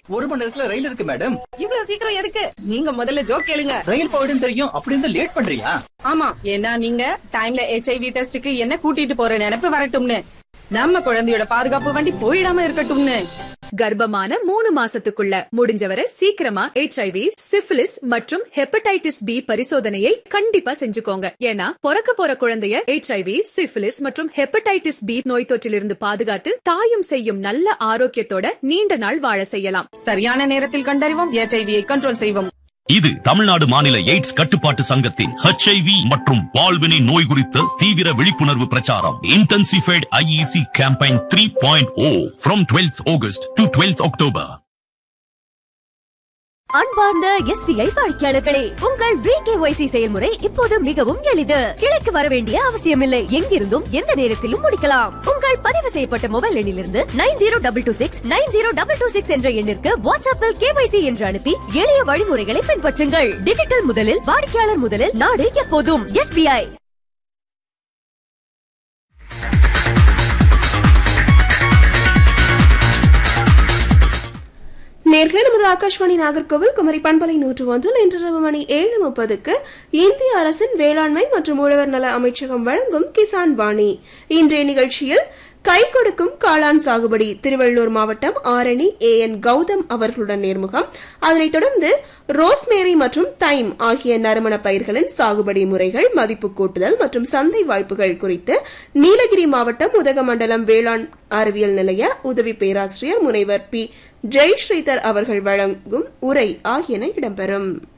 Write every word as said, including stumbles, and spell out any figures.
ஒரு மணி நேரத்துல ரயில் இருக்கு மேடம். இவ்வளவு சீக்கிரம் எதுக்கு? நீங்க முதல்ல ஜோக் கேளுங்க. ரயில் போயிடும் தெரியும், அப்படி இருந்தா லேட் பண்றியா? ஆமா, ஏன்னா நீங்க டைம்ல ஹெச்ஐவி டெஸ்டுக்கு என்ன கூட்டிட்டு போற நினைப்பு வரட்டும்னு, நம்ம குழந்தையோட பாதுகாப்பு வண்டி போயிடாம இருக்கட்டும்னு. கர்ப்பமான மூணு மாசத்துக்குள்ள முடிஞ்சவரை சீக்கிரமா ஹெச்ஐவி, சிபிலிஸ் மற்றும் ஹெப்படைட்டிஸ் பி பரிசோதனையை கண்டிப்பா செஞ்சுக்கோங்க. ஏன்னா பிறக்க போற குழந்தைய ஹெச்ஐவி, சிபிலிஸ் மற்றும் ஹெப்படைட்டிஸ் பி நோய் தொற்றிலிருந்து பாதுகாத்து தாயும் செய்யும் நல்ல ஆரோக்கியத்தோட நீண்ட நாள் வாழ செய்யலாம். சரியான நேரத்தில் கண்டறிவோம், ஹெச்ஐவியை கண்ட்ரோல் செய்வோம். இது தமிழ்நாடு மாநில எய்ட்ஸ் கட்டுப்பாட்டு சங்கத்தின் ஹெச்ஐவி மற்றும் பால்வினை நோய் குறித்த தீவிர விழிப்புணர்வு பிரச்சாரம். Intensified IEC campaign three point O from twelfth August to twelfth October. அன்பார்ந்த எஸ்பிஐ வாடிக்கையாளர்களே, உங்கள் ரீகேஒய்சி செயல்முறை இப்போது மிகவும் எளிது. கிளைக்கு வர வேண்டிய அவசியமில்லை. எங்கிருந்தும் எந்த நேரத்திலும் முடிக்கலாம். உங்கள் பதிவு செய்யப்பட்ட மொபைல் எண்ணிலிருந்து nine zero double two six nine zero double two six என்ற எண்ணிற்கு வாட்ஸ்அப்பில் கேஒய்சி என்று அனுப்பி எளிய வழிமுறைகளை பின்பற்றுங்கள். டிஜிட்டல் முதலில், வாடிக்கையாளர் முதலில், நாடு எப்போதும் எஸ்பிஐ. நேர்களை நமது ஆகாஷ்வாணி நாகர்கோவில் குமரி பண்பலை நூற்று ஒன்றில் இன்றிரவு மணி ஏழு முப்பதுக்கு இந்திய அரசின் வேளாண்மை மற்றும் உழவர் நல அமைச்சகம் வழங்கும் கிசான் வாணி. இன்றைய நிகழ்ச்சியில் கை கொடுக்கும் காளான் சாகுபடி, திருவள்ளூர் மாவட்டம் ஆரணி ஏ என் கௌதம் அவர்களுடன் நேர்முகம். அதனைத் தொடர்ந்து ரோஸ்மேரி மற்றும் தைம் ஆகிய நறுமண பயிர்களின் சாகுபடி முறைகள், மதிப்பு கூட்டுதல் மற்றும் சந்தை வாய்ப்புகள் குறித்து நீலகிரி மாவட்டம் உதகமண்டலம் வேளாண் அறிவியல் நிலைய உதவி பேராசிரியர் முனைவர் பி ஜெய் ஸ்ரீதர் அவர்கள் வழங்கும் உரை ஆகியன இடம்பெறும்.